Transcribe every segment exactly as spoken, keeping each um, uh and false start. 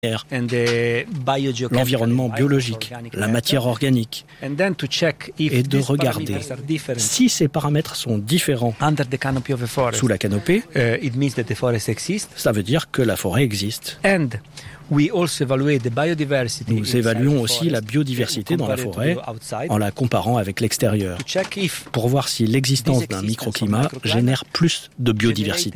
l'environnement biologique, la matière organique, et de regarder si ces paramètres sont différents sous la canopée, ça veut dire que la forêt existe. Nous évaluons aussi la biodiversité dans la forêt en la comparant avec l'extérieur pour voir si l'existence d'un microclimat génère plus de biodiversité.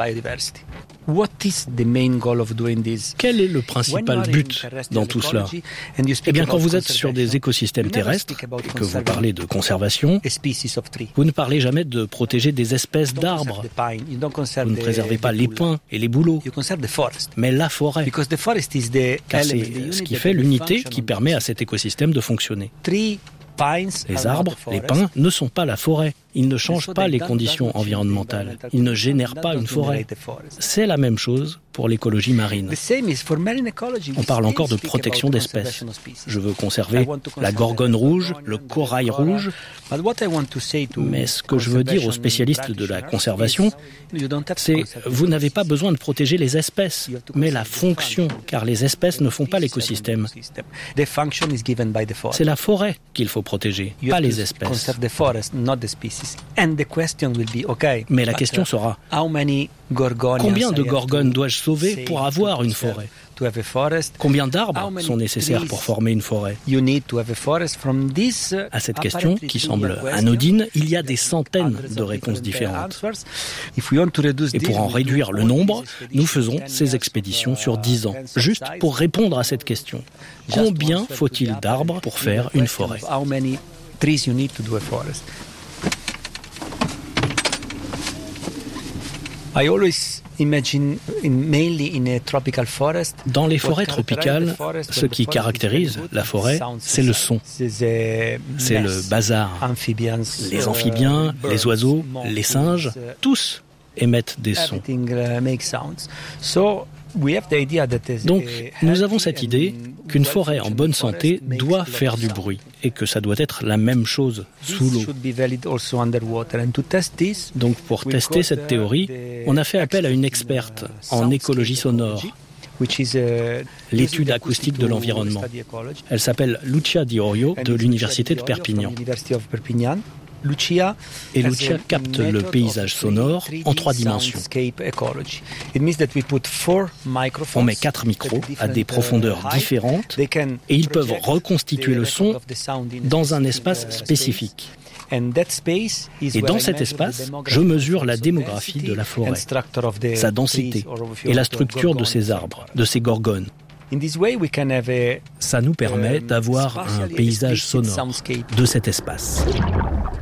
Quel est le principal but dans tout cela ? Eh bien, quand vous êtes sur des écosystèmes terrestres et que vous parlez de conservation, vous ne parlez jamais de protéger des espèces d'arbres. Vous ne préservez pas les pins et les bouleaux, mais la forêt. Car c'est ce qui fait l'unité qui permet à cet écosystème de fonctionner. Les arbres, les pins, ne sont pas la forêt. Ils ne changent pas les conditions environnementales. Ils ne génèrent pas une forêt. C'est la même chose pour l'écologie marine. On parle encore de protection d'espèces. Je veux conserver la gorgone rouge, le corail rouge. Mais ce que je veux dire aux spécialistes de la conservation, c'est vous n'avez pas besoin de protéger les espèces, mais la fonction, car les espèces ne font pas l'écosystème. C'est la forêt qu'il faut protéger, pas les espèces. Mais la question sera, combien de gorgones dois-je sauver pour avoir une forêt ? Combien d'arbres sont nécessaires pour former une forêt ? À cette question, qui semble anodine, il y a des centaines de réponses différentes. Et pour en réduire le nombre, nous faisons ces expéditions sur dix ans, juste pour répondre à cette question. Combien faut-il d'arbres pour faire une forêt ? Dans les forêts tropicales, ce qui caractérise la forêt, c'est le son. C'est le bazar. Les amphibiens, les oiseaux, les singes, tous émettent des sons. Donc, nous avons cette idée qu'une forêt en bonne santé doit faire du bruit et que ça doit être la même chose sous l'eau. Donc, pour tester cette théorie, on a fait appel à une experte en écologie sonore, l'étude acoustique de l'environnement. Elle s'appelle Lucia Di Orio de l'Université de Perpignan. Et Lucia capte le paysage sonore en trois dimensions. On met quatre micros à des profondeurs différentes et ils peuvent reconstituer le son dans un espace spécifique. Et dans cet espace, je mesure la démographie de la forêt, sa densité et la structure de ses arbres, de ses gorgones. Ça nous permet d'avoir un paysage sonore de cet espace.